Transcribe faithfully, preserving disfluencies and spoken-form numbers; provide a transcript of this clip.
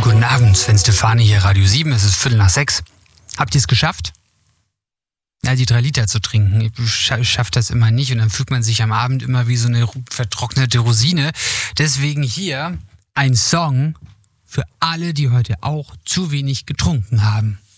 Guten Abend, Sven Stefani hier, Radio sieben, es ist Viertel nach sechs. Habt ihr es geschafft? Ja, die drei Liter zu trinken. Ich schaffe das immer nicht und dann fühlt man sich am Abend immer wie so eine vertrocknete Rosine. Deswegen hier ein Song für alle, die heute auch zu wenig getrunken haben.